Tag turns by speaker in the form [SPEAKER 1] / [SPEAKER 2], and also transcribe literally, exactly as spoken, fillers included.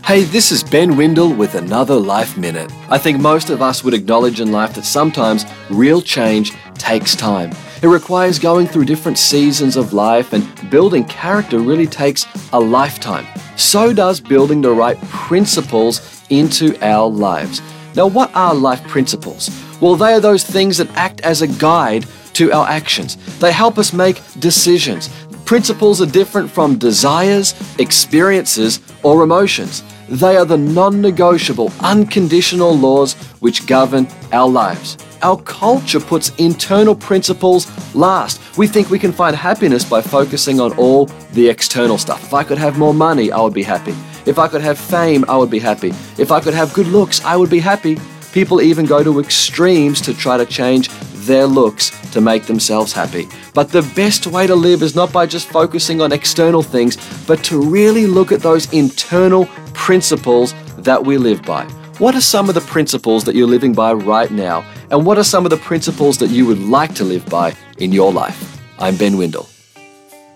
[SPEAKER 1] Hey, this is Ben Windle with another Life Minute. I think most of us would acknowledge in life that sometimes real change takes time. It requires going through different seasons of life, and building character really takes a lifetime. So does building the right principles into our lives. Now, what are life principles? Well, they are those things that act as a guide to our actions. They help us make decisions. Principles are different from desires, experiences, or emotions. They are the non-negotiable, unconditional laws which govern our lives. Our culture puts internal principles last. We think we can find happiness by focusing on all the external stuff. If I could have more money, I would be happy. If I could have fame, I would be happy. If I could have good looks, I would be happy. People even go to extremes to try to change their looks to make themselves happy. But the best way to live is not by just focusing on external things, but to really look at those internal principles that we live by. What are some of the principles that you're living by right now? And what are some of the principles that you would like to live by in your life? I'm Ben Windle.